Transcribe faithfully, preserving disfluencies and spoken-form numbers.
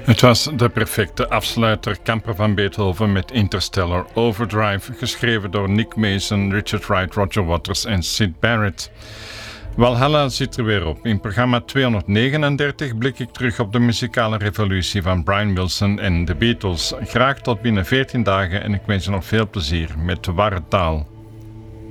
Het was de perfecte afsluiter, Camper van Beethoven met Interstellar Overdrive, geschreven door Nick Mason, Richard Wright, Roger Waters en Syd Barrett. Valhalla zit er weer op. In programma tweehonderdnegenendertig blik ik terug op de muzikale revolutie van Brian Wilson en de Beatles. Graag tot binnen veertien dagen en ik wens je nog veel plezier met de ware taal.